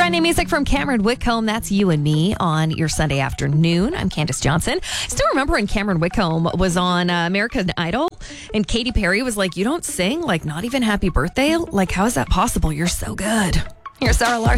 Brand new music from Cameron Whitcomb. That's You and Me on your Sunday afternoon. I'm Candace Johnson. Still remember when Cameron Whitcomb was on American Idol and Katy Perry was like, you don't sing? Like, not even Happy Birthday? Like, how is that possible? You're so good. Here's Sarah Larson.